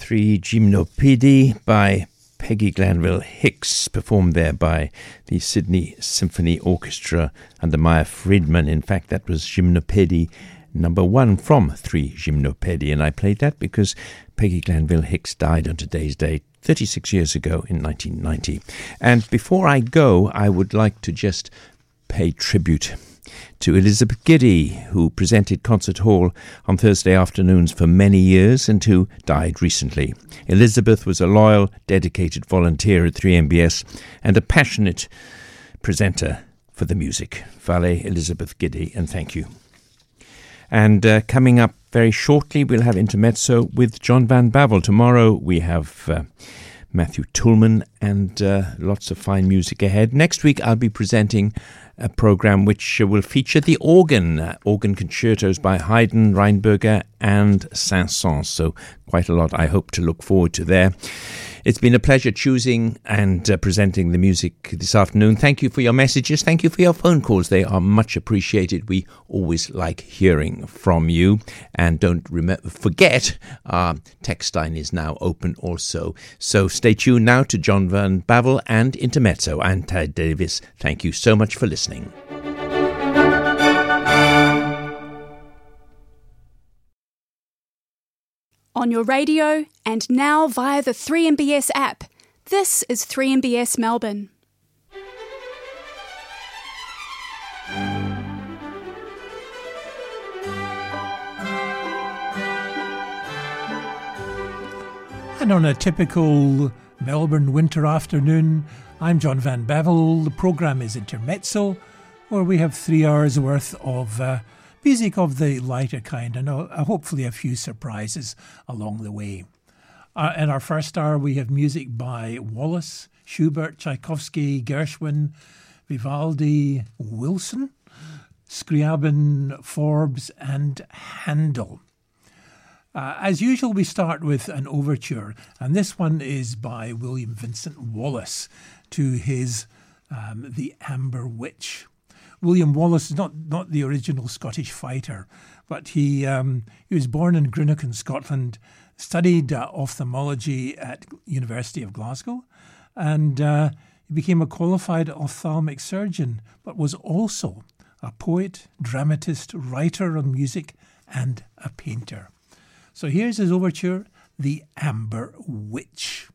Three Gymnopédies by Peggy Glanville Hicks, performed there by the Sydney Symphony Orchestra under Maya Friedman. In fact, that was Gymnopédie number 1 from Three Gymnopédies, and I played that because Peggy Glanville Hicks died on today's date 36 years ago in 1990. And before I go, I would like to just pay tribute to Elizabeth Giddy, who presented Concert Hall on Thursday afternoons for many years and who died recently. Elizabeth was a loyal, dedicated volunteer at 3MBS and a passionate presenter for the music. Vale Elizabeth Giddy, and thank you. And coming up very shortly, we'll have Intermezzo with John Van Bavel. Tomorrow we have Matthew Toulmin and lots of fine music ahead. Next week I'll be presenting a program which will feature the organ concertos by Haydn, Reinberger and Saint-Saëns. So quite a lot I hope to look forward to there. It's been a pleasure choosing and presenting the music this afternoon. Thank you for your messages. Thank you for your phone calls. They are much appreciated. We always like hearing from you. And don't forget, our text line is now open also. So stay tuned now to John Van Bavel and Intermezzo. I'm Ted Davis. Thank you so much for listening. On your radio and now via the 3MBS app. This is 3MBS Melbourne. And on a typical Melbourne winter afternoon, I'm John Van Bavel. The programme is Intermezzo, where we have 3 hours worth of music of the lighter kind and hopefully a few surprises along the way. In our first hour, we have music by Wallace, Schubert, Tchaikovsky, Gershwin, Vivaldi, Wilson, Scriabin, Forbes and Handel. As usual, we start with an overture, and this one is by William Vincent Wallace to his The Amber Witch. William Wallace is not the original Scottish fighter, but he was born in Greenock, Scotland, studied ophthalmology at University of Glasgow, and he became a qualified ophthalmic surgeon, but was also a poet, dramatist, writer on music, and a painter. So here's his overture, The Amber Witch.